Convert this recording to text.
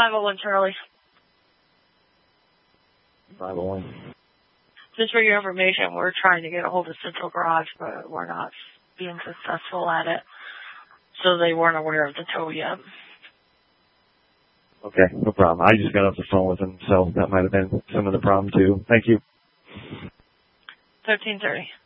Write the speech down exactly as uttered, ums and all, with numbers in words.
five oh one Charlie. five oh one. Just for your information, we're trying to get a hold of Central Garage, but we're not being successful at it. So they weren't aware of the tow yet. Okay, no problem. I just got off the phone with them, so that might have been some of the problem, too. Thank you. thirteen thirty.